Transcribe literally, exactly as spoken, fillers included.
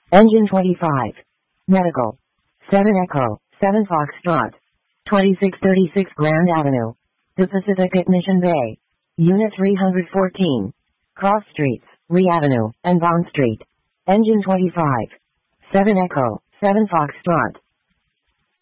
Engine twenty-five. Medical. seven Echo, seven Foxtrot. twenty-six thirty-six Grand Avenue. The Pacific at Mission Bay. Unit three hundred fourteen. Cross Streets, Lee Avenue, and Bond Street. Engine twenty-five. seven Echo, seven Foxtrot.